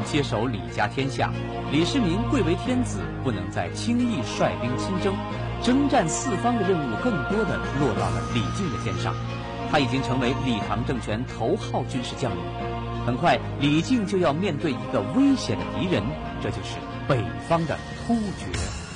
接手李家天下，李世民贵为天子，不能再轻易率兵亲征，征战四方的任务更多的落到了李靖的肩上。他已经成为李唐政权头号军事将领。很快，李靖就要面对一个危险的敌人，这就是北方的突厥。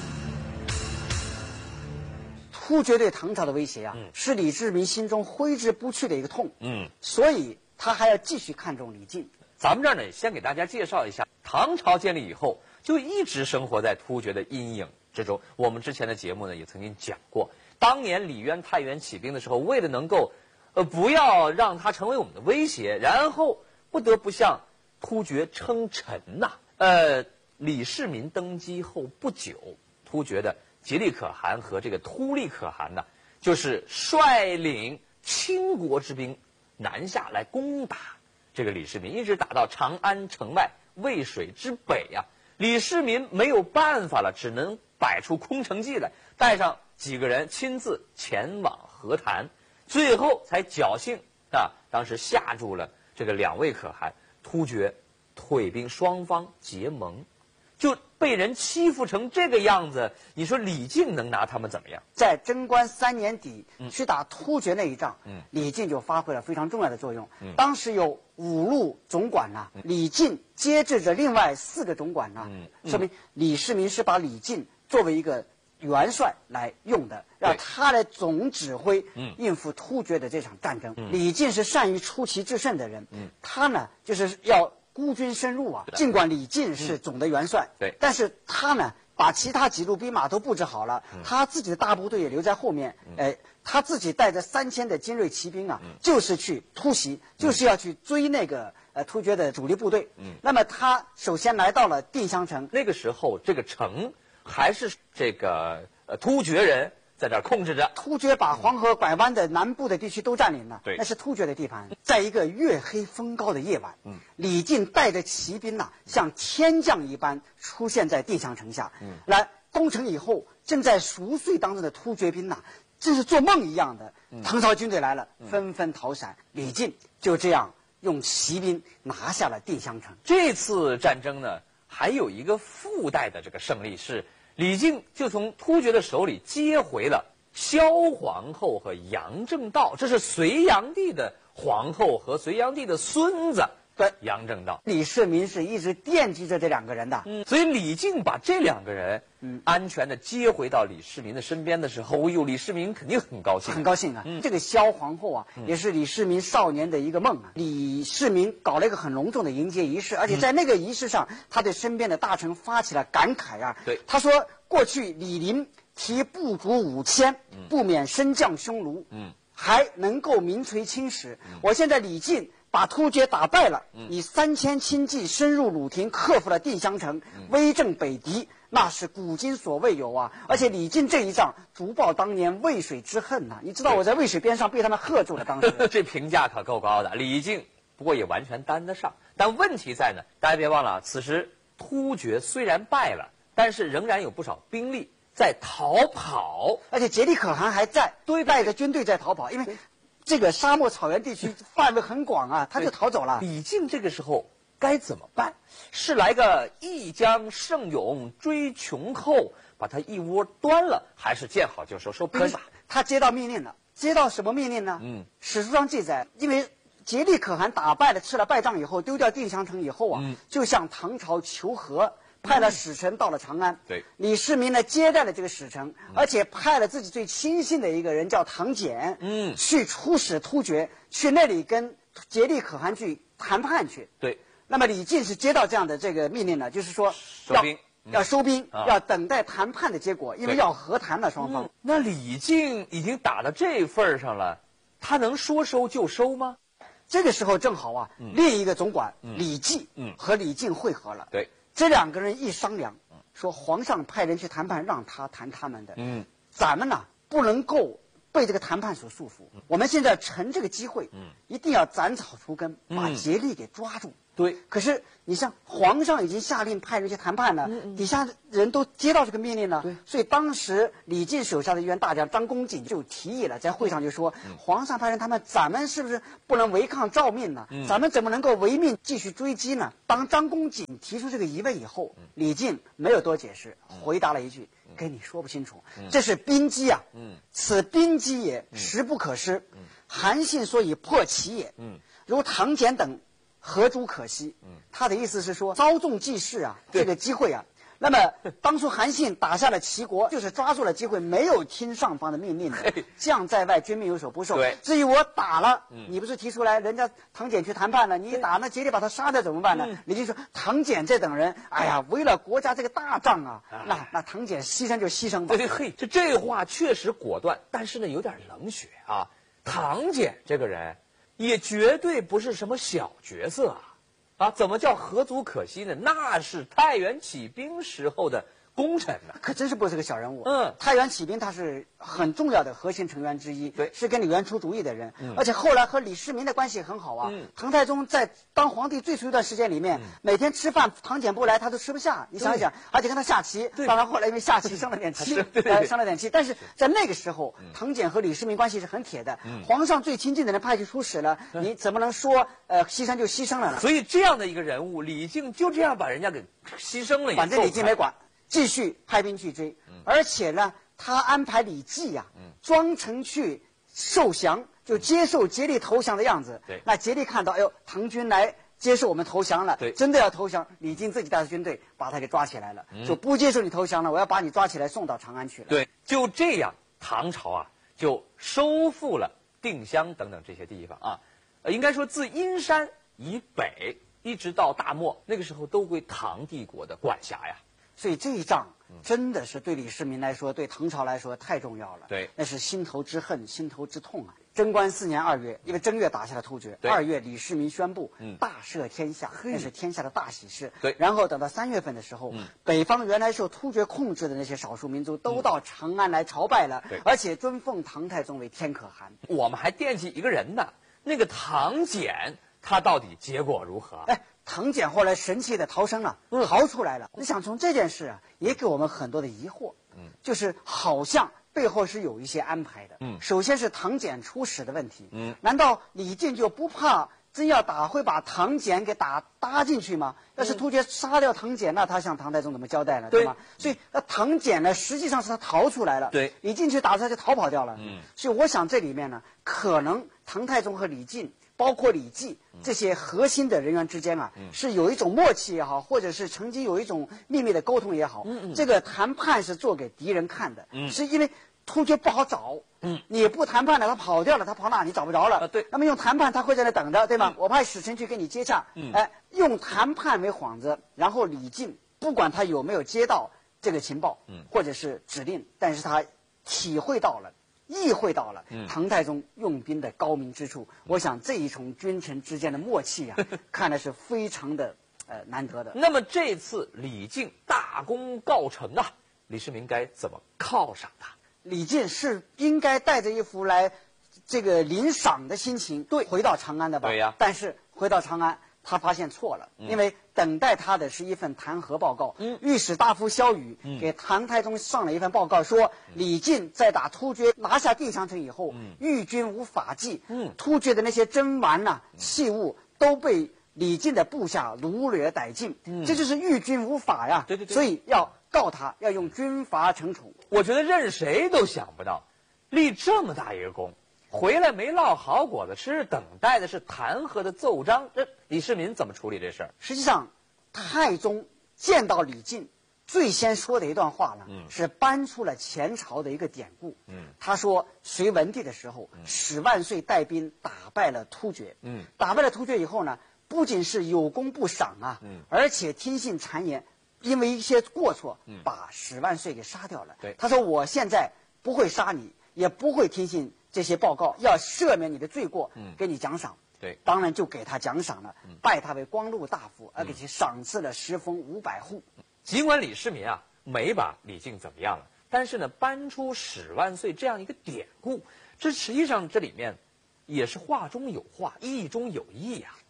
突厥对唐朝的威胁啊，是李世民心中挥之不去的一个痛。所以他还要继续看重李靖。 咱们这儿呢，先给大家介绍一下，唐朝建立以后，就一直生活在突厥的阴影之中。我们之前的节目呢，也曾经讲过，当年李渊、太原起兵的时候，为了能够，不要让他成为我们的威胁，然后不得不向突厥称臣呐。李世民登基后不久，突厥的颉利可汗和这个突利可汗呢，就是率领倾国之兵南下来攻打这个李世民，一直打到长安城外渭水之北呀。李世民没有办法了，只能摆出空城计来，带上几个人亲自前往和谈，最后才侥幸当时吓住了这个两位可汗，突厥退兵，双方结盟，就被人欺负成这个样子，你说李靖能拿他们怎么样？ 在贞观3年底去打突厥那一仗，李靖就发挥了非常重要的作用。当时有5路总管呐，李靖接制着另外4个总管呐，说明李世民是把李靖作为一个元帅来用的，让他来总指挥应付突厥的这场战争。李靖是善于出奇制胜的人，他呢就是要孤军深入啊。尽管李靖是总的元帅，但是他呢把其他几路兵马都布置好了，他自己的大部队也留在后面，他自己带着3000的精锐骑兵啊，就是去突袭，就是要去追那个突厥的主力部队。那么他首先来到了定襄城， 那个时候这个城还是这个突厥人在这儿控制着。 突厥把黄河拐弯的南部的地区都占领了， 对， 那是突厥的地盘。在一个月黑风高的夜晚，李靖带着骑兵像天降一般出现在定襄城下。来攻城以后，正在熟睡当中的突厥兵真是做梦一样的。唐朝军队来了，纷纷逃闪。李靖就这样用骑兵拿下了定襄城。 这次战争呢，还有一个附带的这个胜利是，李靖就从突厥的手里接回了萧皇后和杨正道，这是隋炀帝的皇后和隋炀帝的孙子。对，杨正道， 李世民是一直惦记着这2个人的。 所以李靖把这2个人安全的接回到李世民的身边的时候，李世民肯定很高兴， 很高兴啊。这个萧皇后也是李世民少年的一个梦啊。李世民搞了一个很隆重的迎接仪式，而且在那个仪式上，他对身边的大臣发起了感慨啊。 对， 他说过去李陵提部族5000，不免身降匈奴，还能够名垂青史。我现在李靖把突厥打败了，以3000轻骑深入鲁庭，克服了定襄城，威震北狄，那是古今所未有啊！而且李靖这一仗足报当年渭水之恨呐！你知道我在渭水边上被他们喝住了，当时这评价可够高的。李靖不过也完全担得上，但问题在呢，大家别忘了，此时突厥虽然败了，但是仍然有不少兵力在逃跑， 而且颉利可汗还在，带着军队在逃跑，因为这个沙漠草原地区范围很广啊，他就逃走了。 李靖这个时候该怎么办？是来个一将胜勇追穷后，把他一窝端了，还是见好就收兵法？ 他接到命令了，接到什么命令呢？史书上记载，因为颉利可汗打败了，吃了败仗以后，丢掉定襄城以后就向唐朝求和。派了使臣到了长安， 对， 李世民呢接待了这个使臣，而且派了自己最亲信的一个人叫唐俭，去出使突厥，去那里跟颉利可汗去谈判去。 对， 那么李靖是接到这样的这个命令呢，就是说要收兵，要等待谈判的结果，因为要和谈了双方。 那李靖已经打到这份上了，他能说收就收吗？ 这个时候正好另一个总管李绩和李靖会合了。 对。 这2个人一商量，说皇上派人去谈判，让他谈他们的。咱们不能够被这个谈判所束缚。我们现在趁这个机会，一定要斩草除根，把颉利给抓住。 对。 可是你像皇上已经下令派人去谈判了，底下人都接到这个命令了，所以当时李靖手下的一员大将张公瑾就提议了，在会上就说，皇上派人谈判，咱们是不是不能违抗诏命呢？咱们怎么能够违命继续追击呢？当张公瑾提出这个疑问以后，李靖没有多解释，回答了一句，跟你说不清楚，这是兵机啊，此兵机也，实不可失。韩信所以破其也，如唐俭等何足可惜？他的意思是说，稍纵即逝啊，这个机会啊。那么当初韩信打下了齐国，就是抓住了机会，没有听上方的命令的，将在外，军命有所不受。至于我打了，你不是提出来人家唐俭去谈判了，你一打那竭力把他杀掉怎么办呢？李靖说，唐俭这等人，哎呀，为了国家这个大仗啊，那唐俭牺牲就牺牲吧。 对，这话确实果断，但是呢有点冷血啊。唐俭这个人也绝对不是什么小角色啊，怎么叫何足可惜呢？那是太原起兵时候的功臣呢， 可真是不是个小人物。太原起兵他是很重要的核心成员之一， 对， 是跟李渊出主意的人，而且后来和李世民的关系很好啊。唐太宗在当皇帝最初一段时间里面，每天吃饭唐俭不来他都吃不下，你想一想，而且跟他下棋，当然后来因为下棋生了点气，生了点气。但是在那个时候，唐俭和李世民关系是很铁的，皇上最亲近的人派去出使了，你怎么能说牺牲就牺牲了呢？ 所以这样的一个人物，李靖就这样把人家给牺牲了， 反正李靖没管。继续派兵去追，而且呢，他安排李绩呀，装成去受降，就接受竭力投降的样子。那竭力看到，哎呦，唐军来接受我们投降了，真的要投降，李靖自己带着军队把他给抓起来了，就不接受你投降了，我要把你抓起来送到长安去了。 对，就这样，唐朝啊就收复了定襄等等这些地方啊，应该说自阴山以北一直到大漠，那个时候都归唐帝国的管辖呀。 所以这一仗真的是对李世民来说，对唐朝来说太重要了。 对， 那是心头之恨，心头之痛啊！贞观4年2月，因为正月打下了突厥，2月李世民宣布大赦天下，那是天下的大喜事。 对， 然后等到3月份的时候，北方原来受突厥控制的那些少数民族都到长安来朝拜了，而且尊奉唐太宗为天可汗。 我们还惦记一个人呢，那个唐俭，他到底结果如何？ 唐俭后来神奇的逃生了，逃出来了。你想从这件事啊，也给我们很多的疑惑，就是好像背后是有一些安排的。首先是唐俭出使的问题，难道李靖就不怕真要打会把唐俭给搭进去吗？要是突厥杀掉唐俭，那他向唐太宗怎么交代呢？对吗？所以那唐俭呢，实际上是他逃出来了，李靖去打他就逃跑掉了。所以我想这里面呢，可能唐太宗和李靖，包括李绩这些核心的人员之间啊，是有一种默契也好，或者是曾经有一种秘密的沟通也好，这个谈判是做给敌人看的，是因为突厥不好找，你不谈判了，他跑掉了，他跑哪你找不着了，那么用谈判他会在那等着，对吗？我派使臣去跟你接洽，用谈判为幌子，然后李靖不管他有没有接到这个情报，或者是指令，但是他体会到了。意会到了唐太宗用兵的高明之处，我想这一重君臣之间的默契啊，看来是非常的难得的。 那么这次李靖大功告成啊，李世民该怎么犒赏他？ 李靖是应该带着一副来这个领赏的心情回到长安的吧？ 对呀。 但是回到长安，他发现错了，因为等待他的是一份弹劾报告。御史大夫萧瑀给唐太宗上了一份报告，说李靖在打突厥拿下定襄城以后，御军无法纪，突厥的那些珍玩呐、器物都被李靖的部下掳掠殆尽，这就是御军无法呀。 对， 所以要告他，要用军罚惩处。 我觉得任谁都想不到，立这么大一个功。回来没落好果子吃，等待的是弹劾的奏章。这李世民怎么处理这事儿？ 实际上，太宗见到李靖，最先说的一段话呢，是搬出了前朝的一个典故。他说，隋文帝的时候，史万岁带兵打败了突厥。打败了突厥以后呢，不仅是有功不赏啊，而且听信谗言，因为一些过错，把史万岁给杀掉了。他说，我现在不会杀你，也不会听信这些报告，要赦免你的罪过，给你奖赏。当然就给他奖赏了，拜他为光禄大夫，而给其赏赐了10封500户。 尽管李世民啊没把李靖怎么样了，但是呢，搬出史万岁这样一个典故，这实际上这里面也是话中有话，意中有意呀。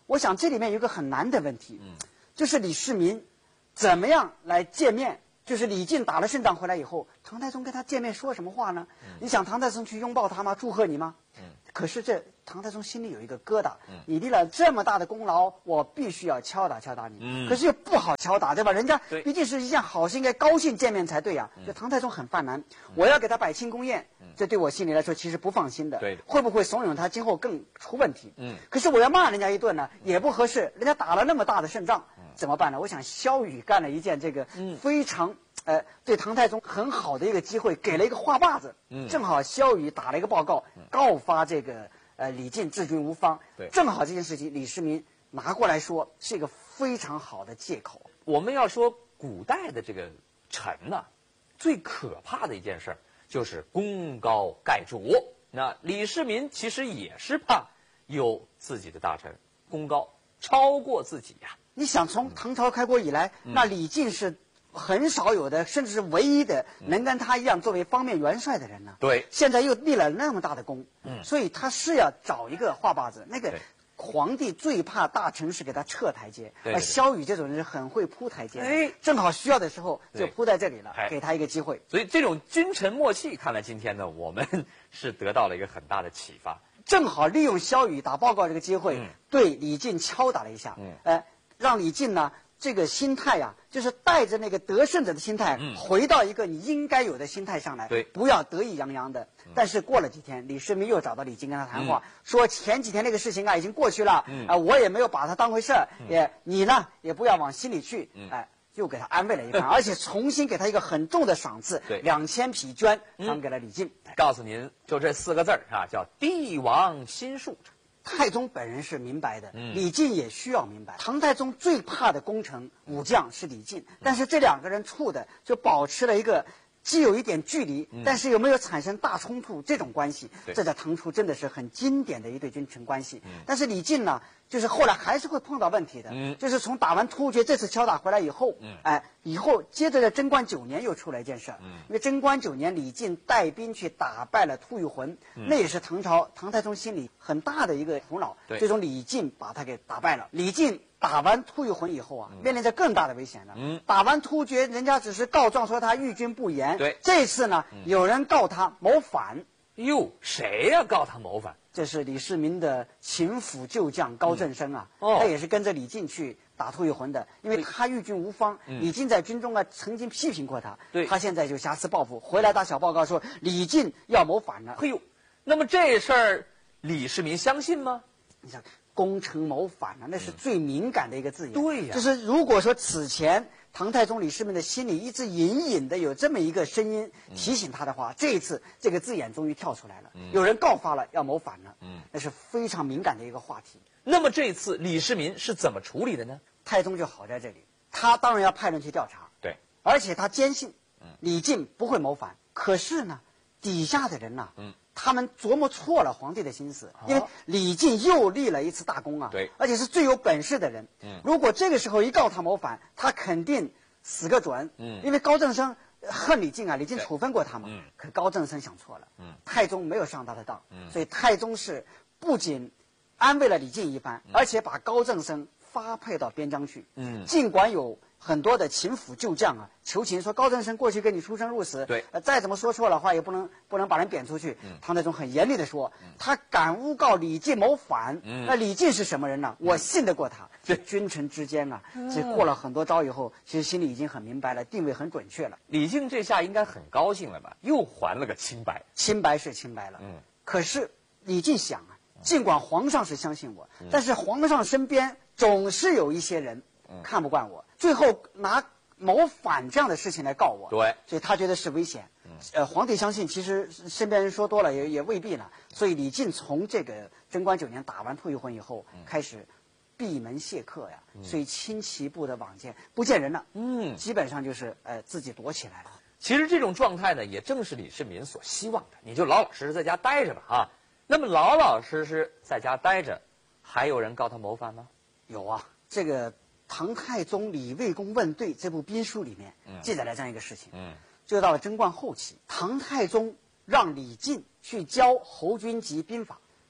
我想这里面有一个很难的问题，就是李世民怎么样来见面？就是李靖打了胜仗回来以后，唐太宗跟他见面说什么话呢？你想唐太宗去拥抱他吗？祝贺你吗？可是这唐太宗心里有一个疙瘩，你立了这么大的功劳，我必须要敲打敲打你。可是又不好敲打，对吧？人家毕竟是一件好事，应该高兴见面才对呀。就唐太宗很犯难，我要给他摆庆功宴，这对我心里来说其实不放心的。 对， 会不会怂恿他今后更出问题？可是我要骂人家一顿呢，也不合适。人家打了那么大的胜仗，怎么办呢？我想萧雨干了一件这个非常对唐太宗很好的一个机会，给了一个话把子。正好萧雨打了一个报告，告发这个李靖治军无方。 对， 正好这件事情李世民拿过来说，是一个非常好的借口。 我们要说古代的这个臣呢，最可怕的一件事儿就是功高盖主。那李世民其实也是怕有自己的大臣功高超过自己呀。 你想，从唐朝开国以来，那李靖是很少有的，甚至是唯一的能跟他一样作为方面元帅的人呢。 对， 现在又立了那么大的功，所以他是要找一个话把子。那个皇帝最怕大臣是给他撤台阶，而萧雨这种人很会铺台阶，正好需要的时候就铺在这里了，给他一个机会。 所以这种君臣默契，看来今天呢，我们是得到了一个很大的启发。 正好利用萧雨打报告这个机会，对李靖敲打了一下，让李靖呢这个心态呀，就是带着那个得胜者的心态，回到一个你应该有的心态上来，不要得意洋洋的。但是过了几天，李世民又找到李靖跟他谈话，说前几天那个事情啊已经过去了，我也没有把它当回事儿，你呢也不要往心里去，又给他安慰了一番，而且重新给他一个很重的赏赐，2000匹绢赏给了李靖。 告诉您，就这4个字啊，叫帝王心术。 太宗本人是明白的，李靖也需要明白。唐太宗最怕的功臣武将是李靖，但是这2个人处的就保持了一个既有一点距离，但是又没有产生大冲突这种关系，这在唐初真的是很经典的一对君臣关系。但是李靖呢，就是后来还是会碰到问题的，就是从打完突厥这次敲打回来以后，以后接着在贞观9年又出了一件事，因为贞观9年李靖带兵去打败了吐谷浑，那也是唐太宗心里很大的一个苦恼，最终李靖把他给打败了。李靖打完吐谷浑以后啊，面临着更大的危险了。打完突厥，人家只是告状说他御军不严，这次呢，有人告他谋反。 哟，谁呀告他谋反？ 这是李世民的秦府旧将高振生啊，他也是跟着李靖去打吐谷浑的，因为他御军无方，李靖在军中啊曾经批评过他，他现在就挟持报复，回来打小报告说李靖要谋反了。 嘿呦，那么这事儿李世民相信吗？ 你想，功臣谋反啊，那是最敏感的一个字眼。 对呀， 就是如果说此前唐太宗李世民的心里一直隐隐的有这么一个声音提醒他的话，这一次这个字眼终于跳出来了，有人告发了要谋反了，那是非常敏感的一个话题。 那么这一次李世民是怎么处理的呢？ 太宗就好在这里，他当然要派人去调查， 对， 而且他坚信李靖不会谋反。可是呢，底下的人呐，他们琢磨错了皇帝的心思，因为李靖又立了一次大功啊， 对， 而且是最有本事的人。如果这个时候一告他谋反，他肯定死个准。因为高振生恨李靖啊，李靖处分过他嘛。可高振生想错了，太宗没有上他的当，所以太宗是不仅安慰了李靖一番，而且把高振生发配到边疆去。尽管有很多的秦府旧将啊求情说高振生过去跟你出生入死， 对， 再怎么说错了话也不能把人贬出去。唐太宗很严厉的说，他敢诬告李靖谋反，那李靖是什么人呢？我信得过他。这君臣之间啊，这过了很多招以后，其实心里已经很明白了，定位很准确了。 李靖这下应该很高兴了吧？又还了个清白。 清白是清白了，可是李靖想啊，尽管皇上是相信我，但是皇上身边总是有一些人看不惯我，最后拿谋反这样的事情来告我， 对， 所以他觉得是危险。皇帝相信，其实身边人说多了也未必呢。所以李靖从这个贞观9年打完吐谷浑以后，开始闭门谢客呀，所以轻骑步的往见，不见人了。基本上就是自己躲起来了。 其实这种状态呢，也正是李世民所希望的。你就老老实实在家待着吧啊。那么老老实实在家待着，还有人告他谋反吗？ 有啊，这个《唐太宗李卫公问对》这部兵书里面记载了这样一个事情。就到了贞观后期，唐太宗让李靖去教侯君集兵法。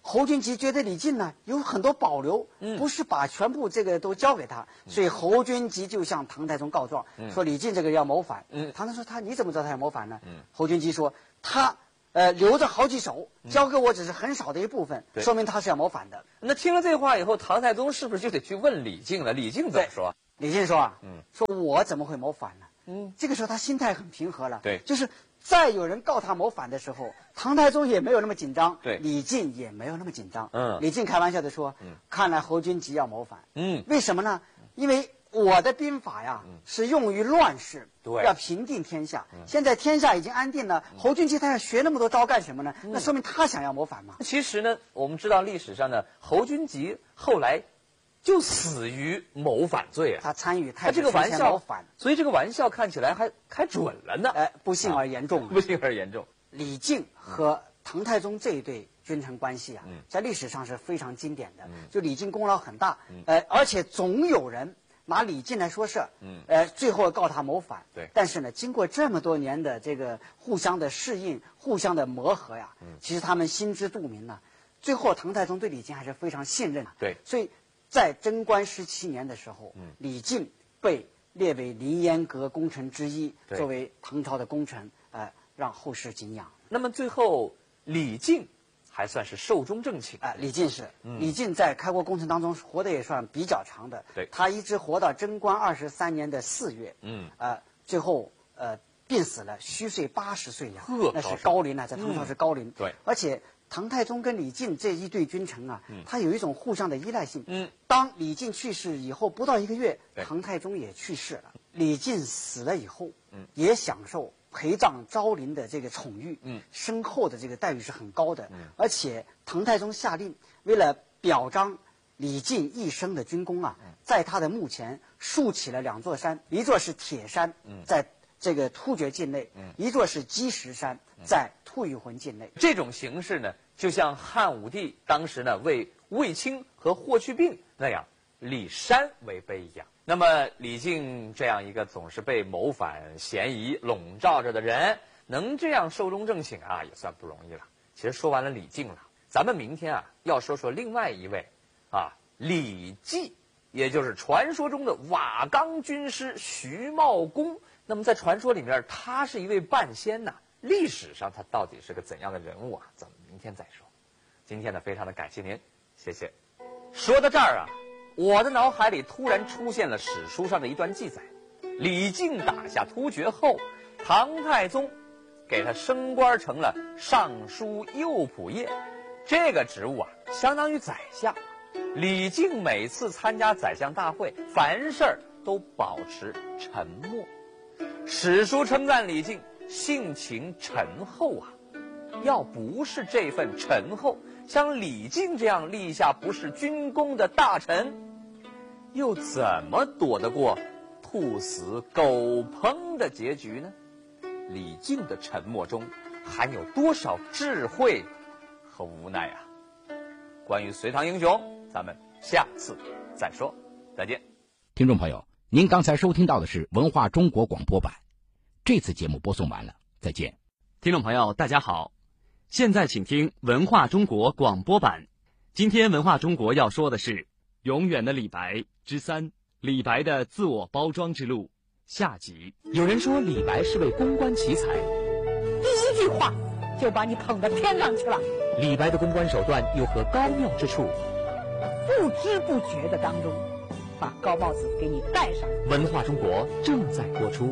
侯君集觉得李靖呢有很多保留，不是把全部这个都交给他，所以侯君集就向唐太宗告状，说李靖这个人要谋反。唐太宗说你怎么知道他要谋反呢？侯君集说他留着好几手，交给我只是很少的一部分，说明他是要谋反的。 那听了这话以后，唐太宗是不是就得去问李靖了？李靖怎么说？ 李靖说说我怎么会谋反呢？这个时候他心态很平和了， 对， 就是在有人告他谋反的时候，唐太宗也没有那么紧张， 对， 李靖也没有那么紧张。李靖开玩笑的说，看来侯君集要谋反。为什么呢？因为我的兵法呀是用于乱世， 对， 要平定天下。现在天下已经安定了，侯君集他要学那么多招干什么呢？那说明他想要谋反嘛。 其实呢，我们知道历史上呢，侯君集后来就死于谋反罪啊， 他参与太子这个玩笑谋反， 所以这个玩笑看起来还开准了呢。 不幸而言重， 不幸而言重。 李靖和唐太宗这一对君臣关系啊，在历史上是非常经典的。就李靖功劳很大，而且总有人拿李靖来说事，最后告他谋反。 对， 但是呢，经过这么多年的这个互相的适应、互相的磨合呀，其实他们心知肚明呢。最后，唐太宗对李靖还是非常信任的。 对， 所以在贞观17年的时候，李靖被列为凌烟阁功臣之一，作为唐朝的功臣，让后世敬仰。 那么最后，李靖还算是寿终正寝。 李靖是，李靖在开国功臣当中活得也算比较长的。 对， 他一直活到贞观23年的4月。最后病死了，虚岁80岁呀，那是高龄啊，在唐朝是高龄。 对， 而且唐太宗跟李靖这一对君臣啊，他有一种互相的依赖性。当李靖去世以后不到1个月，唐太宗也去世了。李靖死了以后，也享受陪葬昭陵的这个宠遇，身后的这个待遇是很高的。而且唐太宗下令，为了表彰李靖一生的军功啊，在他的墓前竖起了2座山，一座是铁山，在这个突厥境内，一座是积石山，在吐谷浑境内。 这种形式呢，就像汉武帝当时呢为卫青和霍去病那样立山为碑一样。那么李靖这样一个总是被谋反嫌疑笼罩着的人，能这样寿终正寝啊，也算不容易了。其实说完了李靖了，咱们明天啊要说说另外一位李绩，也就是传说中的瓦岗军师徐茂公。那么在传说里面，他是一位半仙呐。历史上他到底是个怎样的人物啊？咱们明天再说。今天呢，非常的感谢您，谢谢。说到这儿啊，我的脑海里突然出现了史书上的一段记载：李靖打下突厥后，唐太宗给他升官成了尚书右仆射，这个职务啊，相当于宰相。李靖每次参加宰相大会，凡事都保持沉默。史书称赞李靖性情沉厚啊，要不是这份沉厚，像李靖这样立下不是军功的大臣，又怎么躲得过兔死狗烹的结局呢？李靖的沉默中含有多少智慧和无奈啊！关于隋唐英雄，咱们下次再说，再见。 听众朋友，您刚才收听到的是文化中国广播版，这次节目播送完了，再见。 听众朋友大家好，现在请听文化中国广播版。今天文化中国要说的是永远的李白之3，李白的自我包装之路下集。 有人说李白是位公关奇才， 第一句话就把你捧到天上去了。 李白的公关手段有何高妙之处？ 不知不觉的当中，把高帽子给你戴上。 文化中国正在播出。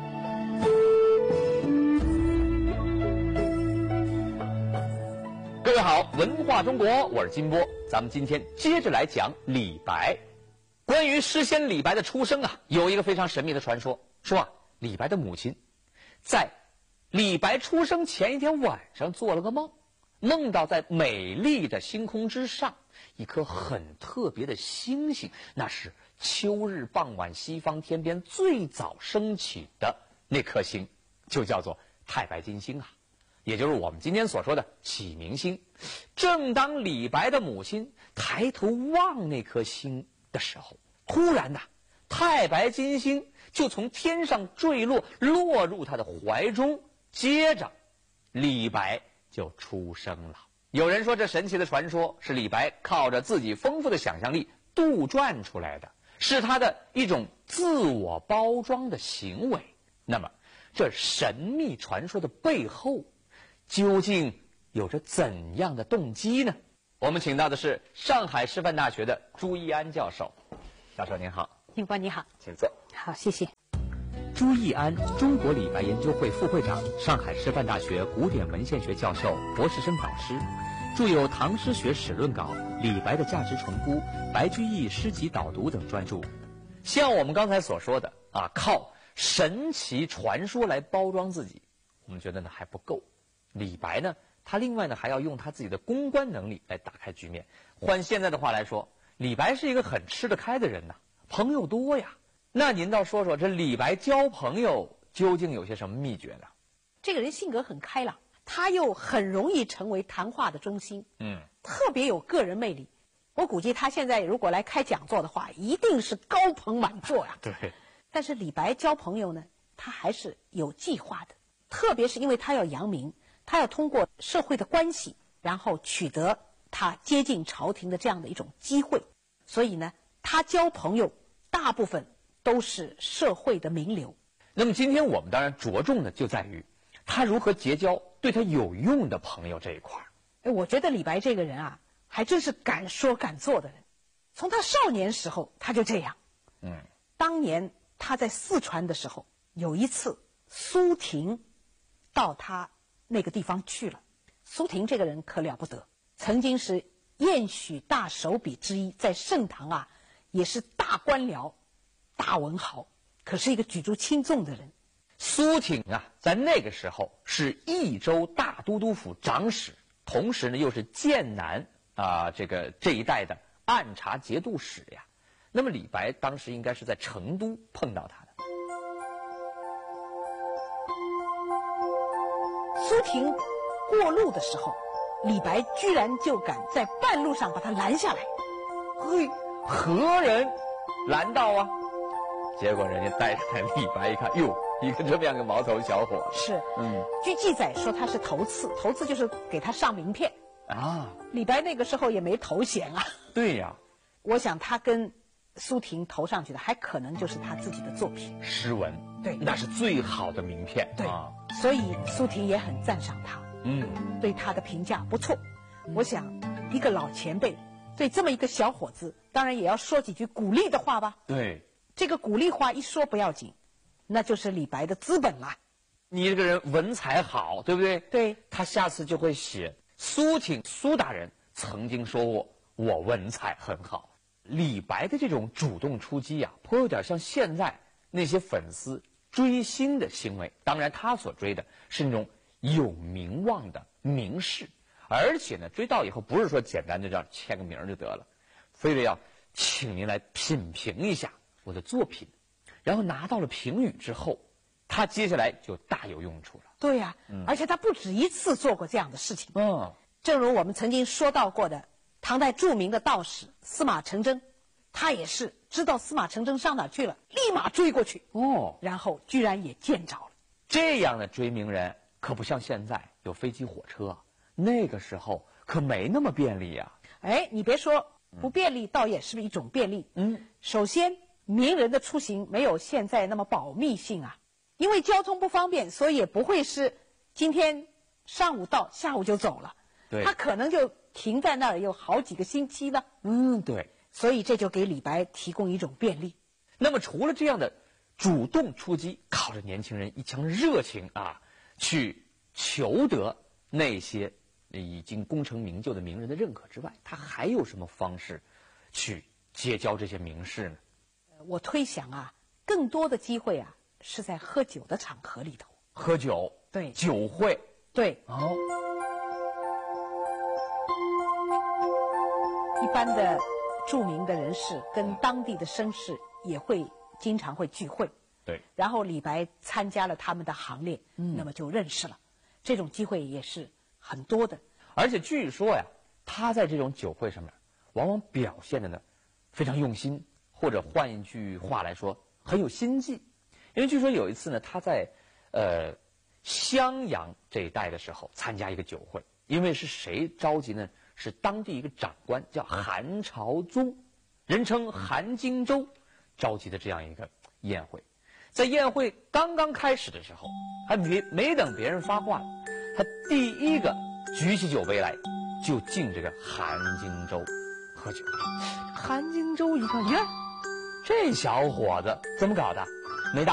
各位好，文化中国，我是金波，咱们今天接着来讲李白。关于诗仙李白的出生啊，有一个非常神秘的传说，说啊，李白的母亲在李白出生前一天晚上做了个梦，梦到在美丽的星空之上，一颗很特别的星星，那是秋日傍晚西方天边最早升起的那颗星，就叫做太白金星啊，也就是我们今天所说的启明星。正当李白的母亲抬头望那颗星的时候，突然呐，太白金星就从天上坠落，落入他的怀中，接着李白就出生了。 有人说这神奇的传说是李白靠着自己丰富的想象力杜撰出来的，是他的一种自我包装的行为。那么这神秘传说的背后究竟有着怎样的动机呢？我们请到的是上海师范大学的朱义安教授。教授您好。 警官你好。 请坐。 好，谢谢。 朱义安，中国李白研究会副会长，上海师范大学古典文献学教授、博士生导师，著有《唐诗学史论稿》《李白的价值重估》《白居易诗集导读》等专著。 像我们刚才所说的啊，靠神奇传说来包装自己，我们觉得呢还不够。李白呢，他另外呢还要用他自己的公关能力来打开局面。换现在的话来说，李白是一个很吃得开的人呐，朋友多呀。那您倒说说，这李白交朋友究竟有些什么秘诀呢？ 这个人性格很开朗，他又很容易成为谈话的中心，特别有个人魅力。我估计他现在如果来开讲座的话，一定是高朋满座呀。 对。 但是李白交朋友呢，他还是有计划的，特别是因为他要扬名，他要通过社会的关系，然后取得他接近朝廷的这样的一种机会。所以呢，他交朋友大部分都是社会的名流。 那么今天我们当然着重的就在于他如何结交对他有用的朋友这一块。 我觉得李白这个人啊，还真是敢说敢做的人。从他少年时候他就这样。当年他在四川的时候，有一次苏婷到他那个地方去了。苏婷这个人可了不得，曾经是宴许大手笔之一，在盛唐啊也是大官僚、大文豪，可是一个举足轻重的人。 苏挺啊，在那个时候是益州大都督府长史，同时呢又是剑南这一带的按察节度使呀。那么李白当时应该是在成都碰到他的。 苏婷过路的时候，李白居然就敢在半路上把他拦下来。 嘿，何人拦到啊？结果人家带上来李白一看，哟，一个这么样个毛头小伙。 是，据记载说他是头次，头次就是给他上名片啊。 李白那个时候也没头衔啊。 对呀。 我想他跟苏婷投上去的，还可能就是他自己的作品诗文。 对， 那是最好的名片。 对，所以苏婷也很赞赏他，对他的评价不错。我想一个老前辈对这么一个小伙子，当然也要说几句鼓励的话吧。 对， 这个鼓励话一说不要紧，那就是李白的资本了。 你这个人文采好，对不对？ 对， 他下次就会写苏挺苏大人曾经说过我文采很好。李白的这种主动出击啊，颇有点像现在那些粉丝追星的行为。当然他所追的是那种有名望的名士，而且呢追到以后不是说简单的这样签个名就得了，非得要请您来品评一下我的作品，然后拿到了评语之后，他接下来就大有用处了。 对呀，而且他不止一次做过这样的事情。正如我们曾经说到过的，唐代著名的道士司马承祯，他也是知道司马承祯上哪去了，立马追过去，然后居然也见着了。 这样的追名人可不像现在有飞机火车，那个时候可没那么便利呀。 你别说不便利，倒也是一种便利。首先名人的出行没有现在那么保密性啊，因为交通不方便，所以也不会是今天上午到下午就走了。 对， 他可能就停在那儿有好几个星期呢。 对， 所以这就给李白提供一种便利。 那么除了这样的主动出击，靠着年轻人一腔热情啊，去求得那些已经功成名就的名人的认可之外，他还有什么方式去结交这些名士呢？ 我推想啊，更多的机会啊是在喝酒的场合里头。 喝酒， 对， 酒会， 对。一般的著名的人士跟当地的绅士也会经常会聚会。 对。 然后李白参加了他们的行列，那么就认识了。这种机会也是很多的。 而且据说呀，他在这种酒会上面，往往表现的呢非常用心，或者换一句话来说，很有心计。因为据说有一次呢，他在襄阳这一带的时候参加一个酒会， 因为是谁召集呢？是当地一个长官，叫韩朝宗，人称韩荆州，召集的这样一个宴会。在宴会刚刚开始的时候，还没等别人发话，他第一个举起酒杯来，就敬这个韩荆州喝酒。韩荆州一看，呀，这小伙子怎么搞的？